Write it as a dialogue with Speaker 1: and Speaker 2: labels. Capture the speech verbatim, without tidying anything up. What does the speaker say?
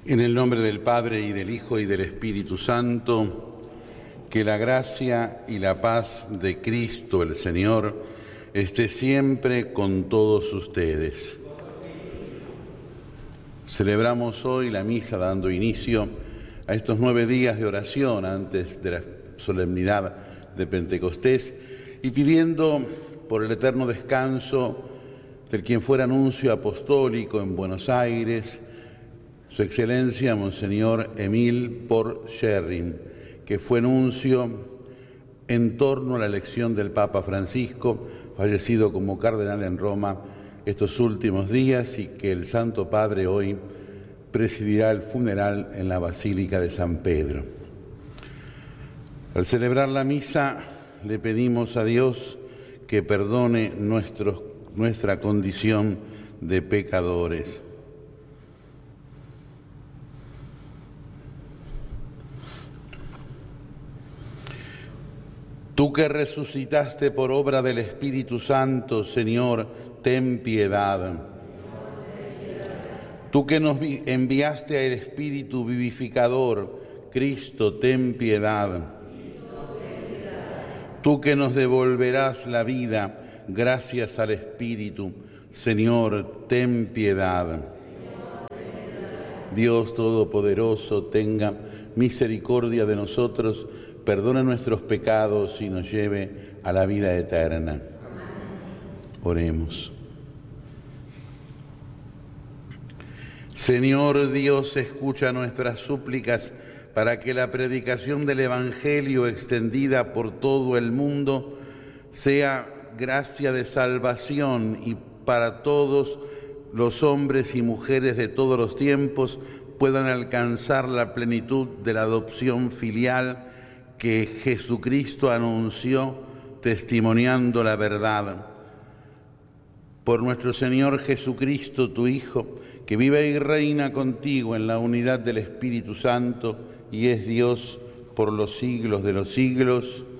Speaker 1: En el nombre del Padre, y del Hijo, y del Espíritu Santo, que la gracia y la paz de Cristo el Señor esté siempre con todos ustedes. Celebramos hoy la misa dando inicio a estos nueve días de oración antes de la solemnidad de Pentecostés y pidiendo por el eterno descanso del quien fuera nuncio apostólico en Buenos Aires, Su Excelencia Monseñor Emil Porcher, que fue nuncio en torno a la elección del Papa Francisco, fallecido como cardenal en Roma estos últimos días, y que el Santo Padre hoy presidirá el funeral en la Basílica de San Pedro. Al celebrar la misa le pedimos a Dios que perdone nuestros, nuestra condición de pecadores. Tú que resucitaste por obra del Espíritu Santo, Señor, ten piedad. Tú que nos enviaste al Espíritu vivificador, Cristo, ten piedad. Tú que nos devolverás la vida gracias al Espíritu, Señor, ten piedad. Dios Todopoderoso, tenga misericordia de nosotros, perdona nuestros pecados y nos lleve a la vida eterna. Oremos. Señor Dios, escucha nuestras súplicas para que la predicación del Evangelio extendida por todo el mundo sea gracia de salvación y para todos los hombres y mujeres de todos los tiempos puedan alcanzar la plenitud de la adopción filial que Jesucristo anunció testimoniando la verdad. Por nuestro Señor Jesucristo, tu Hijo, que vive y reina contigo en la unidad del Espíritu Santo y es Dios por los siglos de los siglos.